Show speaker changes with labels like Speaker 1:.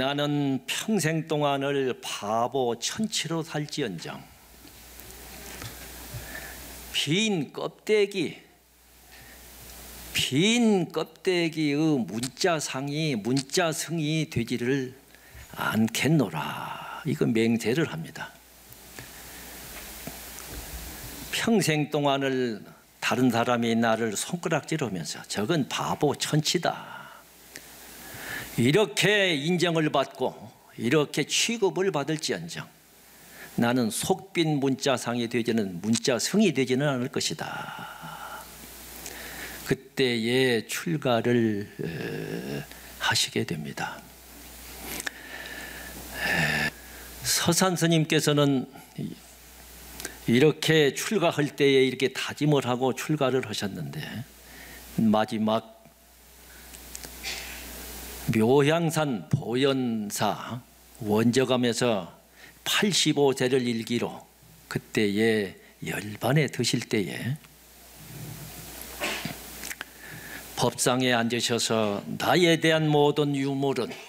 Speaker 1: 나는 평생 동안을 바보 천치로 살지언정 빈 껍데기의 문자성이 되지를 않겠노라. 이거 맹세를 합니다. 평생 동안을 다른 사람이 나를 손가락질하면서 저건 바보 천치다, 이렇게 인정을 받고 이렇게 취급을 받을지언정 나는 속빈 문자성이 되지는 않을 것이다. 그때에 출가를 하시게 됩니다. 서산 스님께서는 이렇게 출가할 때에 이렇게 다짐을 하고 출가를 하셨는데, 마지막 묘향산 보현사 원저감에서 85세를 일기로 그때에 열반에 드실 때에 법상에 앉으셔서 나에 대한 모든 유물은